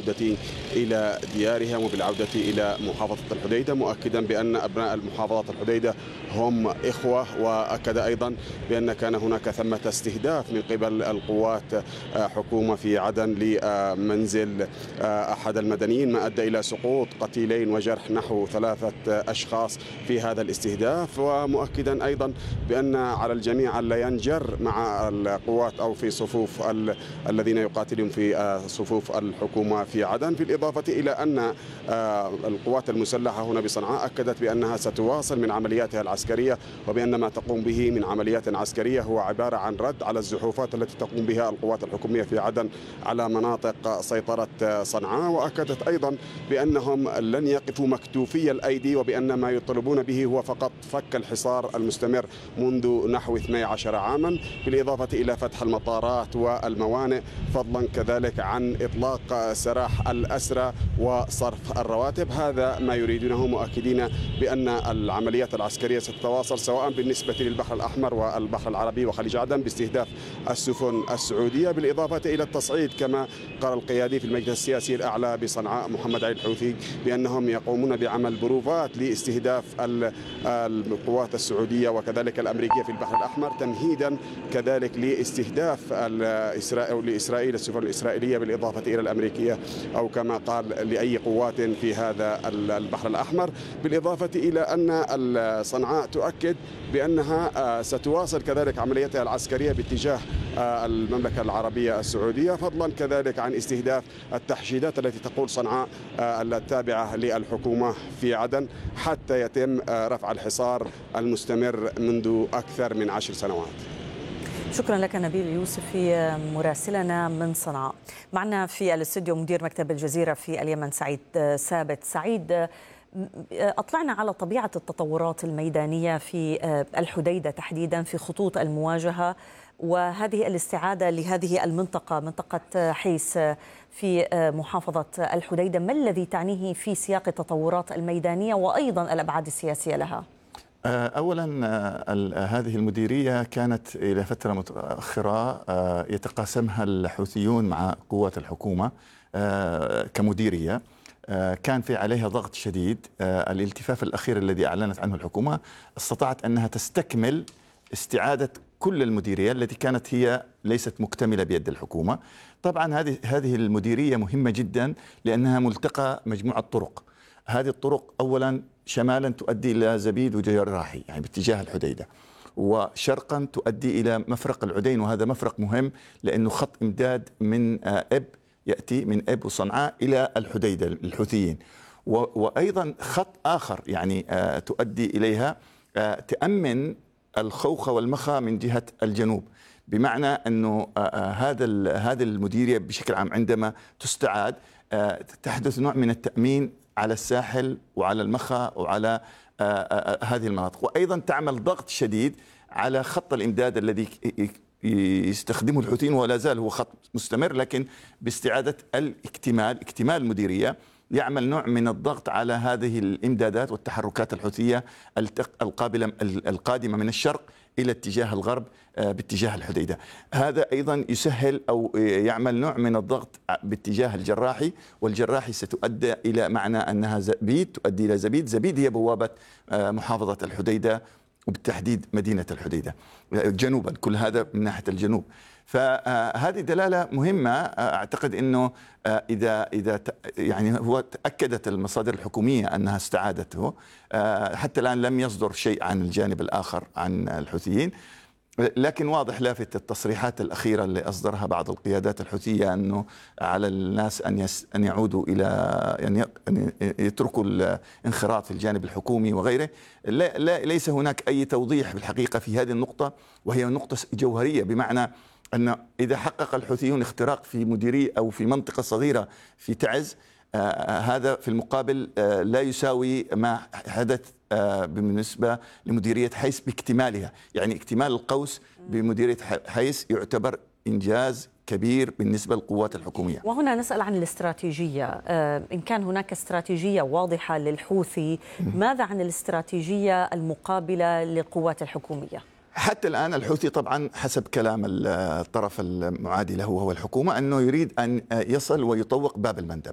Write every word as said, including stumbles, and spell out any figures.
بالعودة إلى ديارهم وبالعودة إلى محافظة الحديدة، مؤكدا بأن أبناء المحافظة الحديدة هم إخوة. وأكد أيضا بأن كان هناك ثمة استهداف من قبل القوات حكومة في عدن لمنزل أحد المدنيين، ما أدى إلى سقوط قتيلين وجرح نحو ثلاثة أشخاص في هذا الاستهداف. ومؤكدا أيضا بأن على الجميع ألا ينجر مع القوات أو في صفوف ال... الذين يقاتلون في صفوف الحكومة في عدن، بالإضافة إلى أن القوات المسلحة هنا بصنعاء أكدت بأنها ستواصل من عملياتها العسكرية، وبأن ما تقوم به من عمليات عسكرية هو عبارة عن رد على الزحوفات التي تقوم بها القوات الحكومية في عدن على مناطق سيطرة صنعاء. وأكدت أيضا بأنهم لن يقفوا مكتوفي الأيدي، وبأن ما يطلبون به هو فقط فك الحصار المستمر منذ نحو اثني عشر عاما، بالإضافة إلى فتح المطارات والموانئ، فضلا كذلك عن إطلاق سراح الأسرى وصرف الرواتب. هذا ما يريدونه، مؤكدين بأن العمليات العسكرية ستتواصل سواء بالنسبة للبحر الأحمر والبحر العربي وخليج عدن باستهداف السفن السعودية، بالإضافة إلى التصعيد كما قال القيادي في المجلس السياسي الأعلى بصنعاء محمد علي الحوثي بأنهم يقومون بعمل بروفات لاستهداف القوات السعودية وكذلك الأمريكية في البحر الأحمر، تمهيدا كذلك لاستهداف لإسرائيل السفن الإسرائيلية بالإضافة إلى الأمريكية أو كما قال لأي قوات في هذا البحر الأحمر. بالإضافة إلى أن صنعاء تؤكد بأنها ستواصل كذلك عملياتها العسكرية باتجاه المملكة العربية السعودية، فضلا كذلك عن استهداف التحشيدات التي تقول صنعاء التابعة للحكومة في عدن حتى يتم رفع الحصار المستمر منذ أكثر من عشر سنوات. شكرا لك نبيل يوسفي مراسلنا من صنعاء. معنا في الاستوديو مدير مكتب الجزيرة في اليمن سعيد ثابت. سعيد، أطلعنا على طبيعة التطورات الميدانية في الحديدة تحديدا في خطوط المواجهة وهذه الاستعادة لهذه المنطقة، منطقة حيس في محافظة الحديدة. ما الذي تعنيه في سياق التطورات الميدانية وأيضا الأبعاد السياسية لها؟ أولا هذه المديرية كانت إلى فترة متأخرة يتقاسمها الحوثيون مع قوات الحكومة كمديرية، كان في عليها ضغط شديد. الالتفاف الأخير الذي أعلنت عنه الحكومة استطاعت أنها تستكمل استعادة كل المديرية التي كانت هي ليست مكتملة بيد الحكومة. طبعا هذه هذه المديرية مهمة جدا لأنها ملتقى مجموعة طرق. هذه الطرق أولا شمالا تؤدي إلى زبيد وجراحي يعني باتجاه الحديدة، وشرقا تؤدي إلى مفرق العدين، وهذا مفرق مهم لأنه خط إمداد من إب يأتي من إب وصنعاء إلى الحديدة الحوثيين، وأيضا خط آخر يعني تؤدي إليها تأمن الخوخة والمخا من جهة الجنوب، بمعنى أنه هذا هذه المديرية بشكل عام عندما تستعاد تحدث نوع من التأمين على الساحل وعلى المخا وعلى هذه المناطق، وأيضا تعمل ضغط شديد على خط الإمداد الذي يستخدمه الحوثيين ولا زال هو خط مستمر، لكن باستعادة الاكتمال اكتمال المديرية يعمل نوع من الضغط على هذه الإمدادات والتحركات الحوثية القابلة القادمة من الشرق إلى اتجاه الغرب باتجاه الحديدة. هذا أيضا يسهل أو يعمل نوع من الضغط باتجاه الجراحي، والجراحي ستؤدي إلى معنى أنها زبيد تؤدي إلى زبيد. زبيد هي بوابة محافظة الحديدة وبالتحديد مدينة الحديدة جنوبا، كل هذا من ناحية الجنوب. فهذه دلالة مهمة. أعتقد أنه إذا إذا يعني هو تأكدت المصادر الحكومية أنها استعادته، حتى الآن لم يصدر شيء عن الجانب الآخر عن الحوثيين، لكن واضح لافت التصريحات الأخيرة اللي أصدرها بعض القيادات الحوثية أنه على الناس أن يس أن يعودوا إلى يعني أن يتركوا الانخراط في الجانب الحكومي وغيره. لا لا ليس هناك أي توضيح بالحقيقة في هذه النقطة، وهي نقطة جوهرية، بمعنى أن إذا حقق الحوثيون اختراق في مديرية أو في منطقة صغيرة في تعز، آه هذا في المقابل آه لا يساوي ما حدث آه بالنسبة لمديرية حيس باكتمالها. يعني اكتمال القوس بمديرية حيس يعتبر إنجاز كبير بالنسبة للقوات الحكومية. وهنا نسأل عن الاستراتيجية، آه إن كان هناك استراتيجية واضحة للحوثي، ماذا عن الاستراتيجية المقابلة للقوات الحكومية؟ حتى الآن الحوثي طبعا حسب كلام الطرف المعادي له وهو الحكومة أنه يريد أن يصل ويطوق باب المندب.